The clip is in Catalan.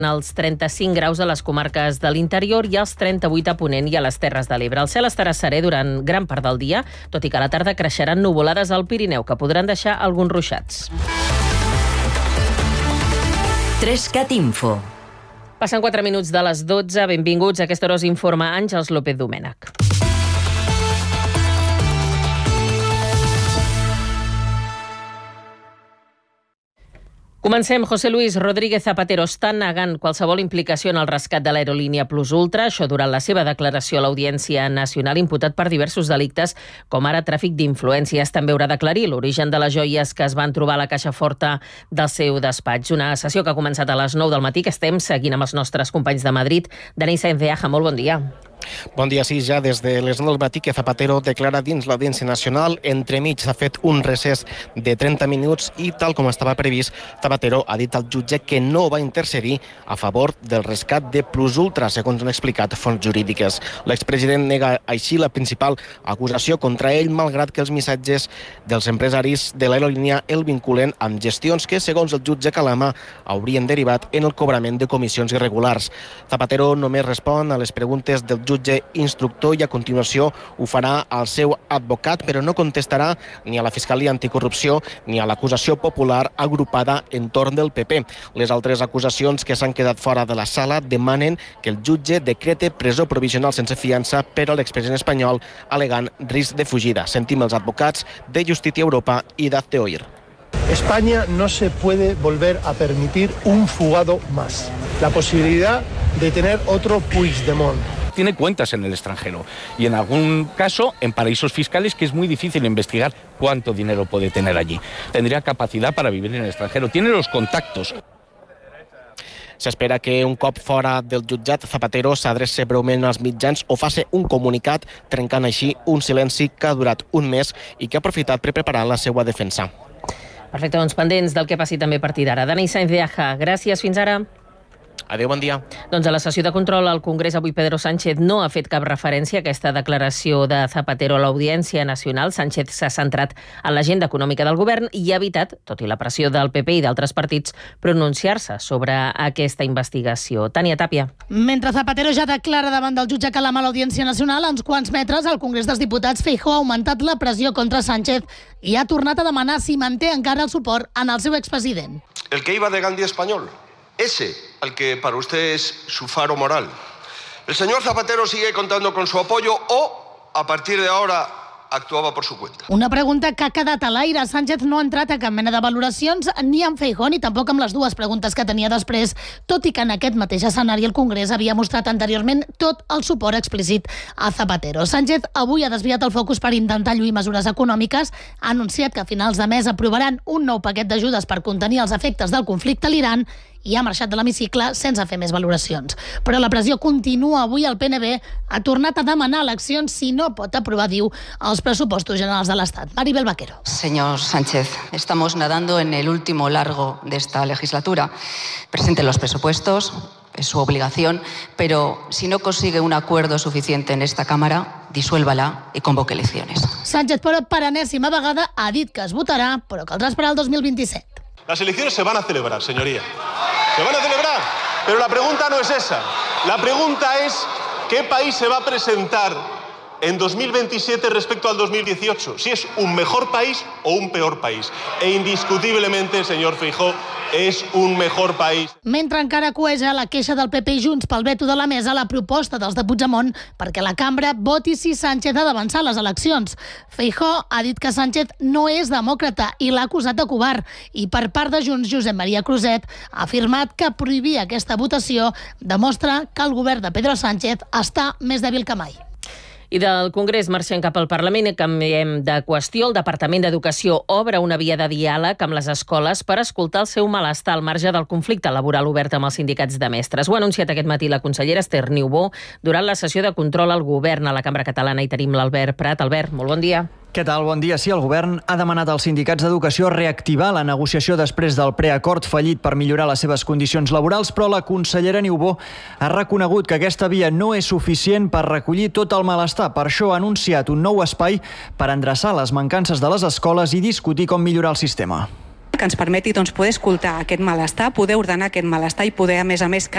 els 35 graus a les comarques de l'interior i els 38 a Ponent i a les Terres de l'Ebre. El cel estarà serè durant gran part del dia, tot i que a la tarda creixeran nuvolades al Pirineu, que podran deixar alguns ruixats. 3CAT Info. Passen 4 minuts de les 12. Benvinguts. A aquesta hora us informa Àngels López Domènech. Comencem. José Luis Rodríguez Zapatero està negant qualsevol implicació en el rescat de l'aerolínia Plus Ultra, això durant la seva declaració a l'Audiència Nacional, imputat per diversos delictes, com ara tràfic d'influències. També haurà d'aclarir l'origen de les joies que es van trobar a la caixa forta del seu despatx. Una sessió que ha començat a les 9 del matí, que estem seguint amb els nostres companys de Madrid. Denis Sáenz de Aja, molt bon dia. Bon dia, sí, ja des de les 9 del matí que Zapatero declara dins l'Audiència Nacional. Entremig s'ha fet un recés de 30 minuts i, tal com estava previst, Zapatero ha dit al jutge que no va intercedir a favor del rescat de Plus Ultra, segons han explicat fonts jurídiques. L'expresident nega així la principal acusació contra ell, malgrat que els missatges dels empresaris de l'aerolínia el vinculen amb gestions que, segons el jutge Calama, haurien derivat en el cobrament de comissions irregulars. Zapatero només respon a les preguntes del jutge instructor i a continuació ho farà al seu advocat, però no contestarà ni a la Fiscalia Anticorrupció ni a l'acusació popular agrupada entorn del PP. Les altres acusacions que s'han quedat fora de la sala demanen que el jutge decrete presó provisional sense fiança per a l'expresident espanyol, alegant risc de fugida. Sentim els advocats de Justícia Europa i d'Hazte Oír. España no se puede volver a permitir un fugado más. La posibilidad de tener otro Puigdemont. Tiene cuentas en el extranjero y en algún caso en paraísos fiscales que es muy difícil investigar cuánto dinero puede tener allí. Tendría capacidad para vivir en el extranjero, tiene los contactos. S'espera que un cop fora del jutjat Zapatero s'adreci breument als mitjans o faci un comunicat, trencant així un silenci que ha durat un mes i que ha aprofitat per preparar la seva defensa. Perfecte, doncs pendents del que passi també a partir d'ara. Denis Sáenz de Aja, gràcies, fins ara. Adéu, bon dia. Doncs a la sessió de control al Congrés avui Pedro Sánchez no ha fet cap referència a aquesta declaració de Zapatero a l'Audiència Nacional. Sánchez s'ha centrat en l'agenda econòmica del govern i ha evitat, tot i la pressió del PP i d'altres partits, pronunciar-se sobre aquesta investigació. Tània Tàpia. Mentre Zapatero ja declara davant del jutge Calama a l'Audiència Nacional, a uns quants metres al Congrés dels Diputats, Feijóo ha augmentat la pressió contra Sánchez i ha tornat a demanar si manté encara el suport en el seu expresident. El que iba de Gandhi español. Ese, al que para usted es su faro moral. ¿El señor Zapatero sigue contando con su apoyo o, a partir de ahora, actuava por su cuenta? Una pregunta que ha quedat a l'aire. Sánchez no ha entrat a cap mena de valoracions ni amb Feijóo ni tampoc amb les dues preguntes que tenia després, tot i que en aquest mateix escenari el Congrés havia mostrat anteriorment tot el suport explícit a Zapatero. Sánchez avui ha desviat el focus per intentar lluir mesures econòmiques, ha anunciat que a finals de mes aprovaran un nou paquet d'ajudes per contenir els efectes del conflicte a l'Iran i ha marxat de l'hemicicle sense fer més valoracions. Però la pressió continua. Avui el PNB ha tornat a demanar eleccions si no pot aprovar, diu, els pressupostos generals de l'Estat. Maribel Vaquero. Señor Sánchez, estamos nadando en el último largo de esta legislatura. Presente los presupuestos, es su obligación, pero si no consigue un acuerdo suficiente en esta Cámara, disuélvala y convoque elecciones. Sánchez, però per enèsima vegada, ha dit que es votarà, però caldrà esperar el 2027. Las elecciones se van a celebrar, señoría. Se van a celebrar. Pero la pregunta no es esa. La pregunta es ¿qué país se va a presentar en 2027 respecto al 2018? Si es un mejor país o un peor país. E indiscutiblemente, señor Feijóo, és un mejor país. Mentre encara cueja la queixa del PP i Junts pel veto de la mesa a la proposta dels de Puigdemont perquè la cambra voti si Sánchez ha d'avançar les eleccions. Feijóo ha dit que Sánchez no és demòcrata i l'ha acusat de covard. I per part de Junts, Josep Maria Cruzet ha afirmat que prohibir aquesta votació demostra que el govern de Pedro Sánchez està més dèbil que mai. I del Congrés marxem cap al Parlament i canviem de qüestió. El Departament d'Educació obre una via de diàleg amb les escoles per escoltar el seu malestar al marge del conflicte laboral obert amb els sindicats de mestres. Ho ha anunciat aquest matí la consellera Esther Niubó durant la sessió de control al govern a la Cambra Catalana. I tenim l'Albert Prat. Albert, molt bon dia. Què tal? Bon dia. Sí, el govern ha demanat als sindicats d'educació reactivar la negociació després del preacord fallit per millorar les seves condicions laborals, però la consellera Niubó ha reconegut que aquesta via no és suficient per recollir tot el malestar. Per això ha anunciat un nou espai per endreçar les mancances de les escoles i discutir com millorar el sistema. que ens permeti poder escoltar aquest malestar, poder ordenar aquest malestar i poder, a més,